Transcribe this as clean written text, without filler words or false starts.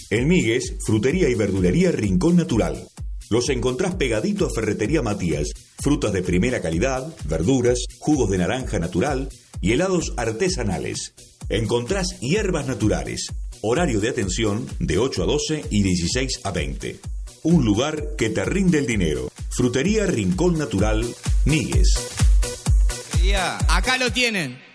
En Migues, frutería y verdulería Rincón Natural. Los encontrás pegadito a Ferretería Matías. Frutas de primera calidad, verduras, jugos de naranja natural y helados artesanales. Encontrás hierbas naturales. Horario de atención de 8 a 12 y 16 a 20. Un lugar que te rinde el dinero. Frutería Rincón Natural, Migues. Acá lo tienen.